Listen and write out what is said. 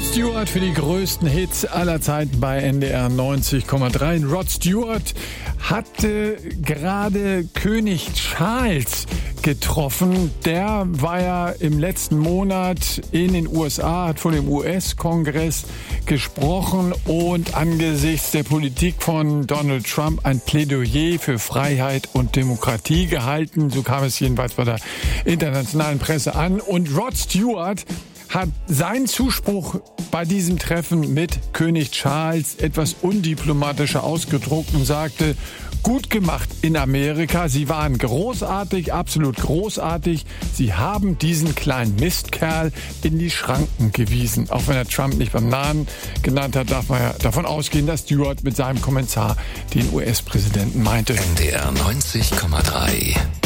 Stewart für die größten Hits aller Zeiten bei NDR 90,3. Rod Stewart hatte gerade König Charles getroffen. Der war ja im letzten Monat in den USA, hat vor dem US-Kongress gesprochen und angesichts der Politik von Donald Trump ein Plädoyer für Freiheit und Demokratie gehalten. So kam es jedenfalls bei der internationalen Presse an. Und Rod Stewart hat seinen Zuspruch bei diesem Treffen mit König Charles etwas undiplomatischer ausgedruckt und sagte: Gut gemacht in Amerika. Sie waren großartig, absolut großartig. Sie haben diesen kleinen Mistkerl in die Schranken gewiesen. Auch wenn er Trump nicht beim Namen genannt hat, darf man ja davon ausgehen, dass Stewart mit seinem Kommentar den US-Präsidenten meinte. NDR 90,3